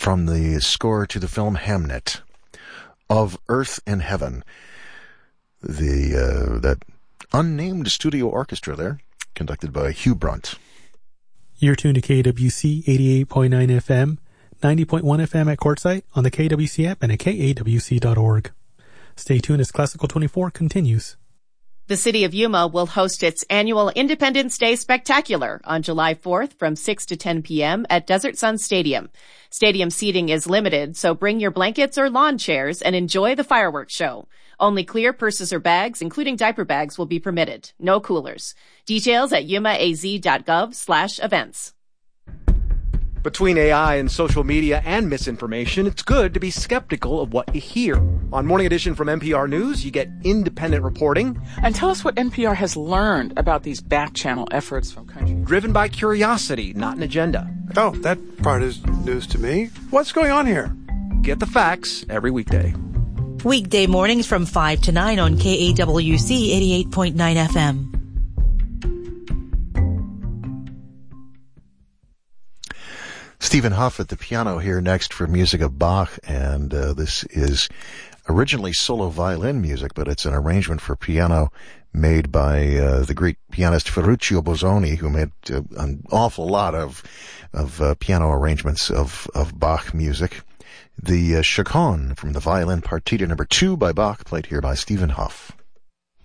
from the score to the film Hamnet, Of Earth and Heaven. That unnamed studio orchestra there, conducted by Hugh Brunt. You're tuned to KWC 88.9 FM, 90.1 FM at Quartzsite, on the KWC app and at KAWC.org. Stay tuned as Classical 24 continues. The city of Yuma will host its annual Independence Day Spectacular on July 4th from 6 to 10 p.m. at Desert Sun Stadium. Stadium seating is limited, so bring your blankets or lawn chairs and enjoy the fireworks show. Only clear purses or bags, including diaper bags, will be permitted. No coolers. Details at yumaaz.gov/events. Between AI and social media and misinformation, it's good to be skeptical of what you hear. On Morning Edition from NPR News, you get independent reporting. And tell us what NPR has learned about these back-channel efforts from countries. Driven by curiosity, not an agenda. Oh, that part is news to me. What's going on here? Get the facts every weekday. Weekday mornings from 5 to 9 on KAWC 88.9 FM. Stephen Huff at the piano here next for music of Bach, and this is originally solo violin music, but it's an arrangement for piano made by the Greek pianist Ferruccio Bosoni, who made an awful lot of piano arrangements of Bach music. The Chaconne from the violin Partita No. 2 by Bach, played here by Stephen Huff.